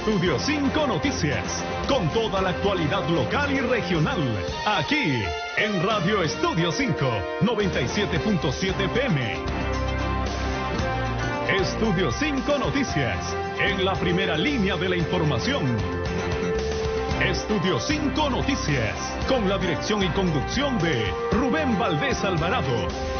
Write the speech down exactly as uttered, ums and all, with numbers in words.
Estudio cinco Noticias, con toda la actualidad local y regional, aquí en Radio Estudio cinco, noventa y siete punto siete F M. Estudio cinco Noticias, en la primera línea de la información. Estudio cinco Noticias, con la dirección y conducción de Rubén Valdés Alvarado.